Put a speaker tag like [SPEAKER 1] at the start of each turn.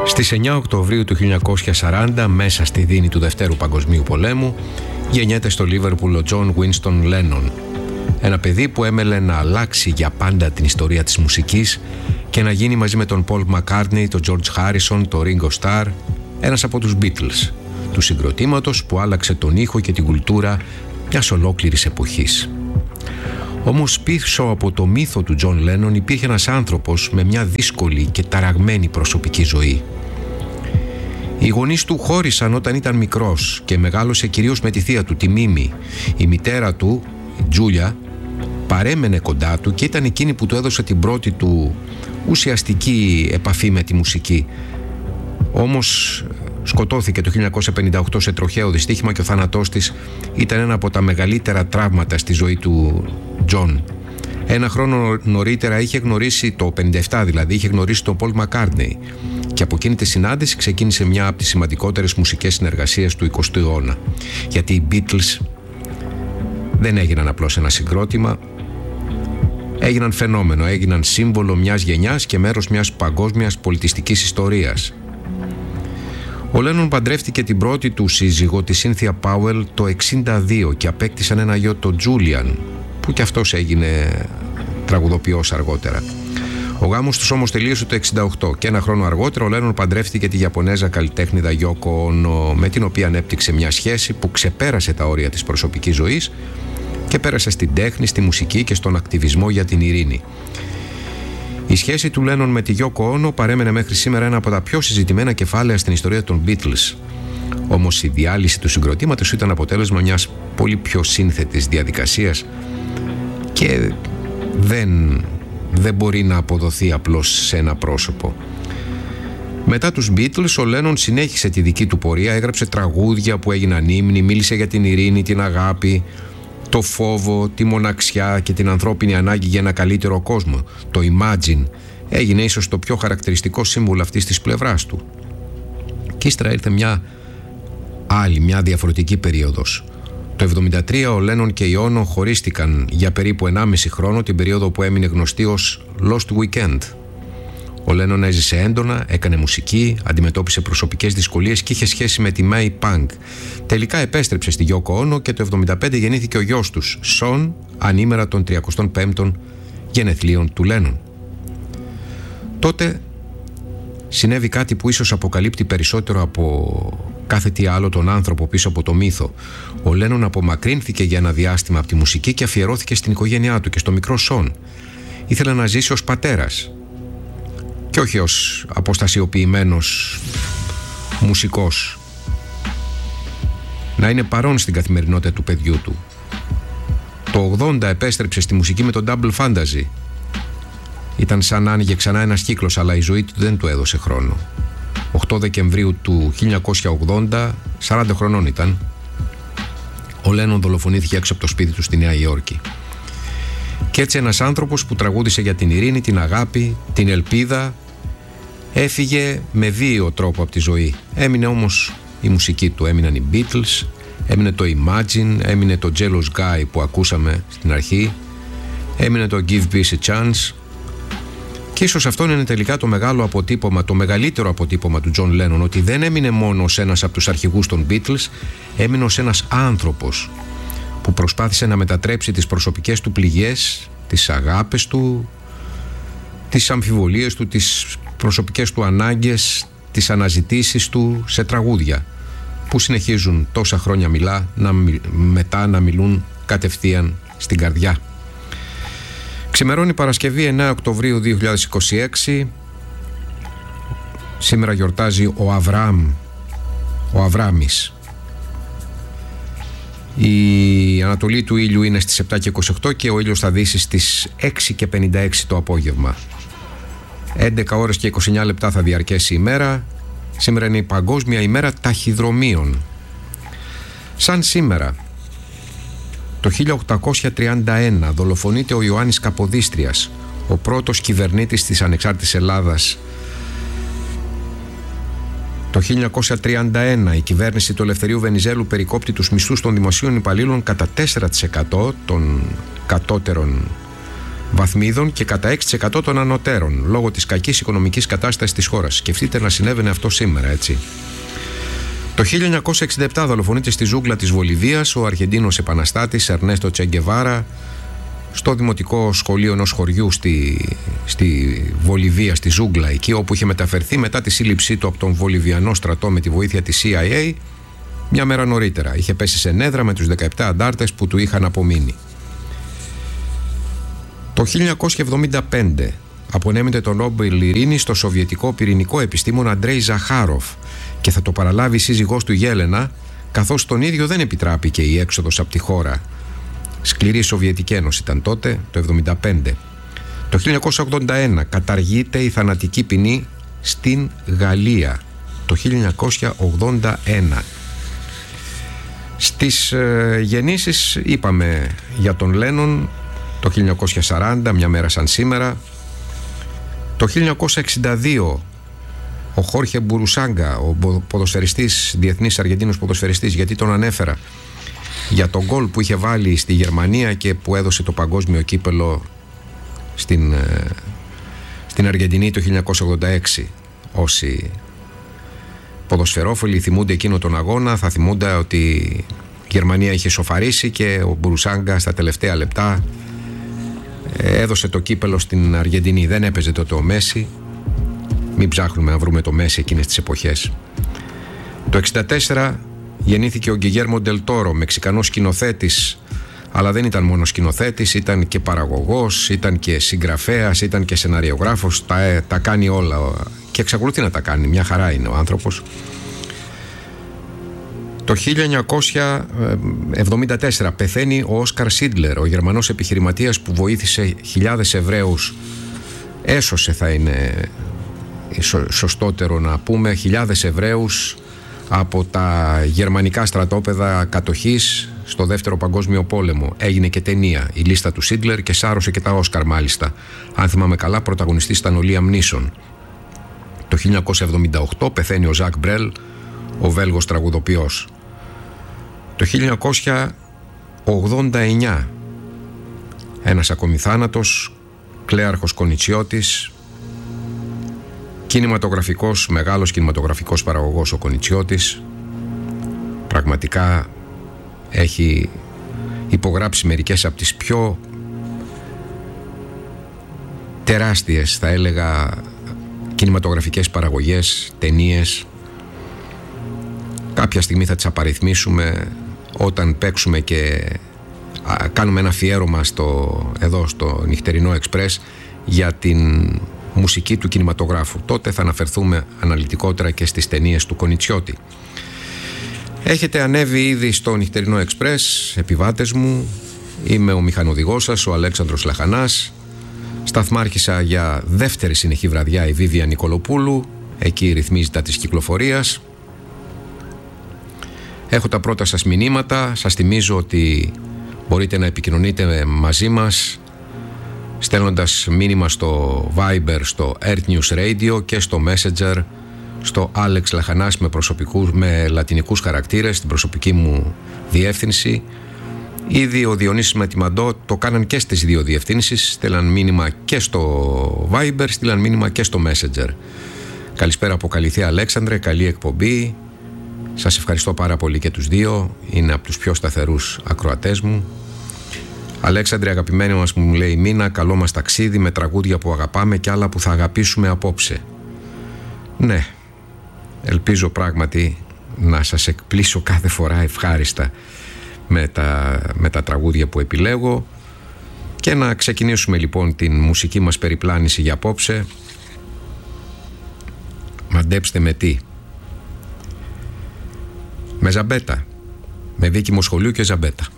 [SPEAKER 1] Στις 9 Οκτωβρίου του 1940, μέσα στη δίνη του Δευτέρου Παγκοσμίου Πολέμου, γεννιέται στο Λίβερπουλ ο Τζον Βίνστον Λένον. Ένα παιδί που έμελε να αλλάξει για πάντα την ιστορία της μουσικής και να γίνει μαζί με τον Πολ Μακκάρτνι, τον Τζορτζ Χάρισον, τον Ρίγκο Σταρ, ένας από τους Beatles, του συγκροτήματος που άλλαξε τον ήχο και την κουλτούρα μιας ολόκληρης εποχής. Όμως πίσω από το μύθο του Τζον Λένον υπήρχε ένας άνθρωπος με μια δύσκολη και ταραγμένη προσωπική ζωή. Οι γονείς του χώρισαν όταν ήταν μικρός και μεγάλωσε κυρίως με τη θεία του, τη Μίμη. Η μητέρα του, η Τζούλια, παρέμενε κοντά του και ήταν εκείνη που του έδωσε την πρώτη του ουσιαστική επαφή με τη μουσική. Όμως σκοτώθηκε το 1958 σε τροχαίο δυστύχημα και ο θάνατός της ήταν ένα από τα μεγαλύτερα τραύματα στη ζωή του Τζον. Ένα χρόνο νωρίτερα είχε γνωρίσει, το 57 δηλαδή, είχε γνωρίσει τον Πολ Μακκάρτνι και από εκείνη τη συνάντηση ξεκίνησε μια από τις σημαντικότερες μουσικές συνεργασίες του 20ου αιώνα. Γιατί οι Beatles δεν έγιναν απλώς ένα συγκρότημα, έγιναν φαινόμενο, έγιναν σύμβολο μιας γενιάς και μέρος μιας παγκόσμιας πολιτιστικής ιστορίας. Ο Λένον παντρεύτηκε την πρώτη του σύζυγο, τη Σίνθια Πάουελ, το 1962 και απέκτησαν ένα γιο, τον Τζούλιαν, που κι αυτός έγινε τραγουδοποιός αργότερα. Ο γάμος τους όμως τελείωσε το 1968 και ένα χρόνο αργότερα ο Λένον παντρεύτηκε τη Ιαπωνέζα καλλιτέχνηδα Γιόκο Όνο, με την οποία ανέπτυξε μια σχέση που ξεπέρασε τα όρια της προσωπικής ζωής και πέρασε στην τέχνη, στη μουσική και στον ακτιβισμό για την ειρήνη. Η σχέση του Λένον με τη Γιόκο Όνο παρέμενε μέχρι σήμερα ένα από τα πιο συζητημένα κεφάλαια στην ιστορία των Beatles. Όμως η διάλυση του συγκροτήματος ήταν αποτέλεσμα μιας πολύ πιο σύνθετης διαδικασίας και δεν μπορεί να αποδοθεί απλώς σε ένα πρόσωπο. Μετά τους Beatles, ο Λένον συνέχισε τη δική του πορεία, έγραψε τραγούδια που έγιναν ύμνοι, μίλησε για την ειρήνη, την αγάπη, το φόβο, τη μοναξιά και την ανθρώπινη ανάγκη για ένα καλύτερο κόσμο. Το Imagine έγινε ίσως το πιο χαρακτηριστικό σύμβολο αυτής της πλευράς του. Και ύστερα ήρθε μια διαφορετική περίοδος. Το 1973 ο Λένον και η Όνο χωρίστηκαν για περίπου 1,5 χρόνο, την περίοδο που έμεινε γνωστή ως Lost Weekend. Ο Λένον έζησε έντονα, έκανε μουσική, αντιμετώπισε προσωπικές δυσκολίες και είχε σχέση με τη May Pang. Τελικά επέστρεψε στη Γιόκο Όνο και το 1975 γεννήθηκε ο γιος τους, Σον, ανήμερα των 35ων γενεθλίων του Λένον. Τότε συνέβη κάτι που ίσως αποκαλύπτει περισσότερο από κάθε τι άλλο τον άνθρωπο πίσω από το μύθο. Ο Λένον απομακρύνθηκε για ένα διάστημα από τη μουσική και αφιερώθηκε στην οικογένειά του και στο μικρό Σον. Ήθελε να ζήσει ως πατέρας και όχι ως αποστασιοποιημένος μουσικός. Να είναι παρόν στην καθημερινότητα του παιδιού του. Το 80 επέστρεψε στη μουσική με τον Double Fantasy. Ήταν σαν να άνοιγε ξανά ένας κύκλος, αλλά η ζωή του δεν του έδωσε χρόνο. 8 Δεκεμβρίου του 1980, 40 χρονών ήταν, ο Λένον δολοφονήθηκε έξω από το σπίτι του στη Νέα Υόρκη. Και έτσι ένας άνθρωπος που τραγούδισε για την ειρήνη, την αγάπη, την ελπίδα, έφυγε με βίαιο τρόπο από τη ζωή. Έμεινε όμως η μουσική του, έμειναν οι Beatles, έμεινε το Imagine, έμεινε το Jealous Guy που ακούσαμε στην αρχή, έμεινε το Give Peace a Chance. Και ίσως αυτό είναι τελικά το μεγάλο αποτύπωμα, το μεγαλύτερο αποτύπωμα του Τζον Λένον, ότι δεν έμεινε μόνο ως ένας από τους αρχηγούς των Beatles, έμεινε ως ένας άνθρωπος που προσπάθησε να μετατρέψει τις προσωπικές του πληγές, τις αγάπες του, τις αμφιβολίες του, τις προσωπικές του ανάγκες, τις αναζητήσεις του σε τραγούδια που συνεχίζουν τόσα χρόνια μετά να μιλούν κατευθείαν στην καρδιά. Ξημερώνει Παρασκευή 9 Οκτωβρίου 2026. Σήμερα γιορτάζει ο Αβράμης. Η ανατολή του ήλιου είναι στις 7:28 και ο ήλιος θα δύσει στις 6:56 το απόγευμα. 11 ώρες και 29 λεπτά θα διαρκέσει η μέρα. Σήμερα είναι η Παγκόσμια ημέρα ταχυδρομείων. Σαν σήμερα, το 1831 δολοφονείται ο Ιωάννης Καποδίστριας, ο πρώτος κυβερνήτης της ανεξάρτητης Ελλάδας. Το 1931 η κυβέρνηση του Ελευθερίου Βενιζέλου περικόπτει τους μισθούς των δημοσίων υπαλλήλων κατά 4% των κατώτερων βαθμίδων και κατά 6% των ανωτέρων λόγω της κακής οικονομικής κατάστασης της χώρας. Σκεφτείτε να συνέβαινε αυτό σήμερα, έτσι. Το 1967 δολοφονείται στη ζούγκλα της Βολιβίας ο Αργεντίνος επαναστάτης Ερνέστο Τσε Γκεβάρα στο δημοτικό σχολείο ενός χωριού στη Βολιβία, στη ζούγκλα εκεί, όπου είχε μεταφερθεί μετά τη σύλληψή του από τον Βολιβιανό στρατό με τη βοήθεια της CIA μια μέρα νωρίτερα. Είχε πέσει σε νέδρα με τους 17 αντάρτες που του είχαν απομείνει. Το 1975 απονέμεται το Νόμπελ Ειρήνης στο σοβιετικό πυρηνικό επιστήμονα Αντρέι Ζαχάροφ και θα το παραλάβει η σύζυγός του Γέλενα, καθώς τον ίδιο δεν επιτράπηκε η έξοδος από τη χώρα. Σκληρή Σοβιετική Ένωση ήταν τότε, το 1975. Το 1981 καταργείται η θανατική ποινή στην Γαλλία. Το 1981. Στις γεννήσεις είπαμε για τον Λένον το 1940, μια μέρα σαν σήμερα. Το 1962 ο Χόρχε Μπουρουσάγκα, ο ποδοσφαιριστής, διεθνής Αργεντίνος ποδοσφαιριστής, γιατί τον ανέφερα, για τον γκολ που είχε βάλει στη Γερμανία και που έδωσε το παγκόσμιο κύπελο στην Αργεντινή το 1986. Όσοι ποδοσφαιρόφιλοι θυμούνται εκείνο τον αγώνα θα θυμούνται ότι η Γερμανία είχε σοφαρίσει και ο Μπουρουσάγκα στα τελευταία λεπτά έδωσε το κύπελο στην Αργεντινή. Δεν έπαιζε τότε ο Μέση. Μην ψάχνουμε να βρούμε το Μέση εκείνες τις εποχές. Το 1964 γεννήθηκε ο Γκιγέρμο Ντελ Τόρο, Μεξικανός σκηνοθέτης, αλλά δεν ήταν μόνο σκηνοθέτης, ήταν και παραγωγός, ήταν και συγγραφέας, ήταν και σεναριογράφος, τα κάνει όλα και εξακολουθεί να τα κάνει, μια χαρά είναι ο άνθρωπος. Το 1974 πεθαίνει ο Όσκαρ Σίντλερ, ο Γερμανός επιχειρηματίας που βοήθησε χιλιάδες Εβραίους, έσωσε θα είναι σωστότερο να πούμε, χιλιάδες Εβραίους από τα γερμανικά στρατόπεδα κατοχής στο Δεύτερο Παγκόσμιο Πόλεμο. Έγινε και ταινία, η λίστα του Σίντλερ, και σάρωσε και τα Όσκαρ μάλιστα. Αν θυμάμαι καλά, πρωταγωνιστής ήταν ο Λίαμ Νίσον. Το 1978 πεθαίνει ο Ζακ Μπρέλ, ο Βέλγος τραγουδοποιός. Το 1989 ένας ακόμη θάνατος, Κλέαρχος Κονιτσιώτης, μεγάλος κινηματογραφικός παραγωγός ο Κονιτσιώτης. Πραγματικά έχει υπογράψει μερικές από τις πιο τεράστιες, θα έλεγα, κινηματογραφικές παραγωγές, ταινίες. Κάποια στιγμή θα τις απαριθμίσουμε όταν παίξουμε και κάνουμε ένα αφιέρωμα εδώ στο Νυχτερινό Εξπρές για την μουσική του κινηματογράφου. Τότε θα αναφερθούμε αναλυτικότερα και στις ταινίες του Κονιτσιώτη. Έχετε ανέβει ήδη στο Νυχτερινό Εξπρές, επιβάτες μου. Είμαι ο μηχανοδηγός σας, ο Αλέξανδρος Λαχανάς. Σταθμάρχησα για δεύτερη συνεχή βραδιά η Βίβια Νικολοπούλου. Εκεί ρυθμίζει τα της κυκλοφορίας. Έχω τα πρώτα σας μηνύματα. Σας θυμίζω ότι μπορείτε να επικοινωνείτε μαζί μας στέλνοντας μήνυμα στο Viber, στο Earth News Radio και στο Messenger, στο Alex Λαχανάς με λατινικούς χαρακτήρες, στην προσωπική μου διεύθυνση. Ήδη ο Διονύσης με τη Μαντώ το κάναν και στις δύο διευθύνσεις. Στέλναν μήνυμα και στο Viber, στείλαν μήνυμα και στο Messenger. Καλησπέρα από Καλυθέα, Αλέξανδρε, καλή εκπομπή. Σας ευχαριστώ πάρα πολύ και τους δύο. Είναι από τους πιο σταθερούς ακροατές μου. Αλέξανδρε, αγαπημένη μας, μου λέει η Μίνα, καλό μας ταξίδι με τραγούδια που αγαπάμε και άλλα που θα αγαπήσουμε απόψε. Ναι, ελπίζω πράγματι να σας εκπλήσω κάθε φορά ευχάριστα με τα τραγούδια που επιλέγω. Και να ξεκινήσουμε λοιπόν την μουσική μας περιπλάνηση για απόψε. Μαντέψτε με τι. Με Ζαμπέτα, με δίκημο σχολείου και Ζαμπέτα.